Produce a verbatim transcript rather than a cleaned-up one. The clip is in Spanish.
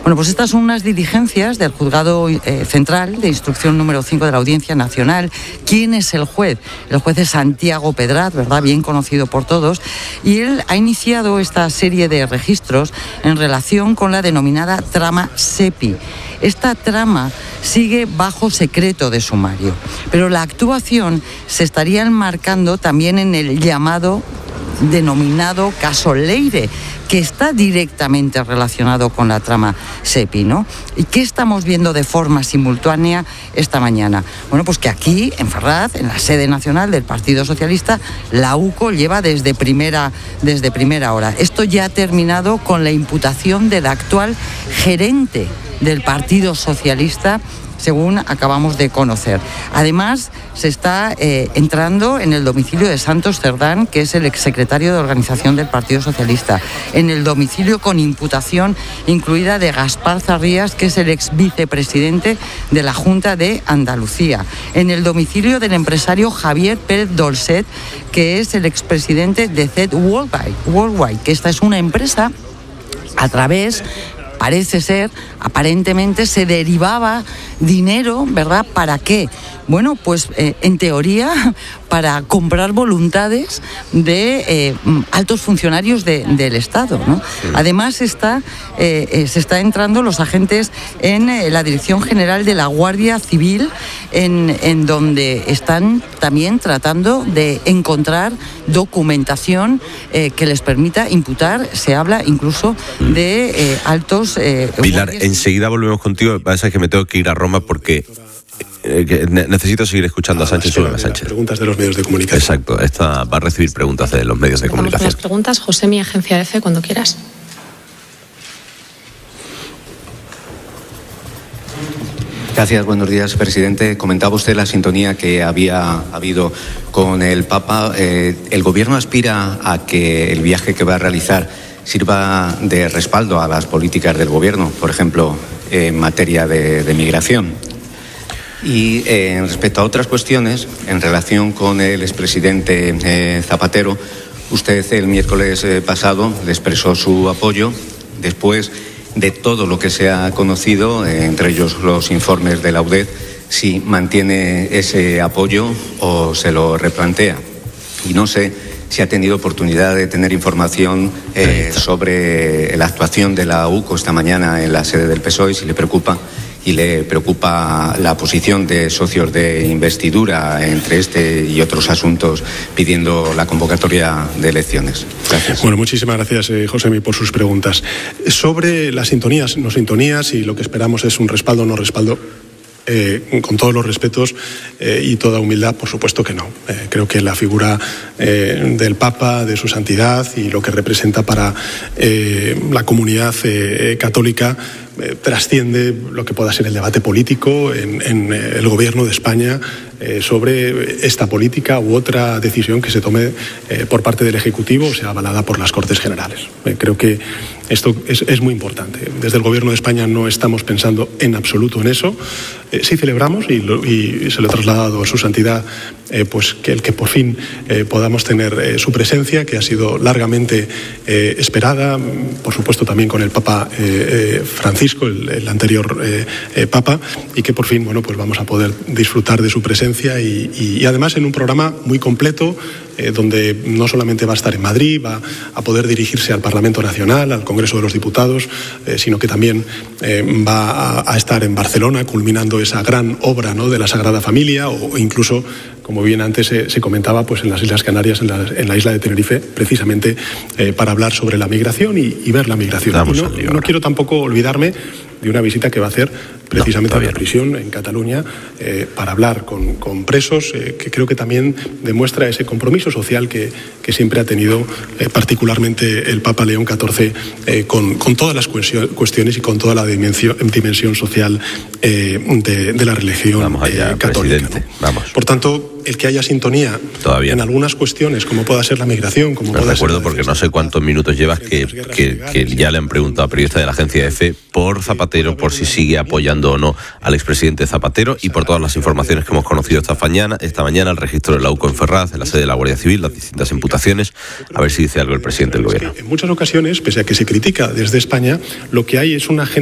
Bueno, pues estas son unas diligencias del Juzgado eh, Central de Instrucción número cinco de la Audiencia Nacional. ¿Quién es el juez? El juez es Santiago Pedraz, ¿verdad? Bien conocido por todos. Y él ha iniciado esta serie de registros en relación con la denominada trama SEPI. Esta trama sigue bajo secreto de sumario, pero la actuación se estaría enmarcando también en el llamado, denominado caso Leire, que está directamente relacionado con la trama SEPI, ¿no? ¿Y qué estamos viendo de forma simultánea esta mañana? Bueno, pues que aquí, en Ferraz, en la sede nacional del Partido Socialista, la UCO lleva desde primera, desde primera hora. Esto ya ha terminado con la imputación del actual gerente del Partido Socialista, según acabamos de conocer. Además, se está eh, entrando en el domicilio de Santos Cerdán, que es el exsecretario de organización del Partido Socialista, en el domicilio con imputación incluida de Gaspar Zarrías, que es el ex vicepresidente de la Junta de Andalucía, en el domicilio del empresario Javier Pérez Dolcet, que es el expresidente de Z Worldwide, Worldwide, que esta es una empresa a través... Parece ser, aparentemente se derivaba dinero, ¿verdad? ¿Para qué? Bueno, pues eh, en teoría para comprar voluntades de eh, altos funcionarios de, del Estado, ¿no? Sí. Además está, eh, eh, se está entrando los agentes en eh, la Dirección General de la Guardia Civil, en, en donde están también tratando de encontrar documentación eh, que les permita imputar. Se habla incluso de eh, altos... Eh, Pilar, enseguida volvemos contigo. Pasa que me tengo que ir a Roma porque... Eh, necesito seguir escuchando ah, a Sánchez sobre Sánchez. Preguntas de los medios de comunicación. Exacto, esta va a recibir preguntas de los medios de Empezamos comunicación. con las preguntas. José, mi agencia F, cuando quieras. Gracias, buenos días, presidente. Comentaba usted la sintonía que había habido con el Papa. Eh, ¿El gobierno aspira a que el viaje que va a realizar sirva de respaldo a las políticas del gobierno, por ejemplo, en materia de, de migración? Y eh, respecto a otras cuestiones, en relación con el expresidente eh, Zapatero, usted el miércoles eh, pasado le expresó su apoyo después de todo lo que se ha conocido, eh, entre ellos los informes de la U D E, si mantiene ese apoyo o se lo replantea. Y no sé si ha tenido oportunidad de tener información eh, sobre la actuación de la UCO esta mañana en la sede del P S O E, si le preocupa. Y le preocupa la posición de socios de investidura entre este y otros asuntos pidiendo la convocatoria de elecciones. Gracias. Bueno, muchísimas gracias, eh, Josemi, por sus preguntas. Sobre las sintonías, no sintonías, y lo que esperamos es un respaldo o no respaldo. Eh, con todos los respetos eh, y toda humildad, por supuesto que no. Eh, creo que la figura eh, del Papa, de su santidad y lo que representa para eh, la comunidad eh, católica eh, trasciende lo que pueda ser el debate político en, en eh, el gobierno de España eh, sobre esta política u otra decisión que se tome eh, por parte del Ejecutivo o sea avalada por las Cortes Generales. Eh, creo que esto es, es muy importante. Desde el gobierno de España no estamos pensando en absoluto en eso. Eh, sí celebramos y, lo, y se lo he trasladado a su santidad eh, pues que el que por fin eh, podamos tener eh, su presencia, que ha sido largamente eh, esperada, por supuesto también con el Papa eh, eh, Francisco, el, el anterior eh, eh, Papa, y que por fin bueno pues vamos a poder disfrutar de su presencia y, y, y además en un programa muy completo eh, donde no solamente va a estar en Madrid, va a poder dirigirse al Parlamento Nacional, al Congreso de los Diputados, eh, sino que también eh, va a, a estar en Barcelona culminando esa gran obra, ¿no?, de la Sagrada Familia, o incluso, como bien antes se, se comentaba, pues en las Islas Canarias, en la, en la isla de Tenerife, precisamente eh, para hablar sobre la migración y, y ver la migración. Y no, no quiero tampoco olvidarme de una visita que va a hacer precisamente no, a la prisión en Cataluña eh, para hablar con, con presos, eh, que creo que también demuestra ese compromiso social que, que siempre ha tenido eh, particularmente el Papa León catorce eh, con, con todas las cuestiones y con toda la dimensión, dimensión social eh, de, de la religión Vamos allá, eh, católica, ¿no? Vamos. Por tanto, el que haya sintonía Todavía. en algunas cuestiones, como pueda ser la migración, como no pueda recuerdo ser... porque no sé cuántos minutos llevas que, que, que ya le han preguntado a periodistas de la agencia EFE por Zapatero, por si sigue apoyando o no al expresidente Zapatero, y por todas las informaciones que hemos conocido esta mañana, esta mañana el registro de la UCO en Ferraz, en la sede de la Guardia Civil, las distintas imputaciones, a ver si dice algo el presidente del gobierno. En muchas ocasiones, pese a que se critica desde España, lo que hay es una agenda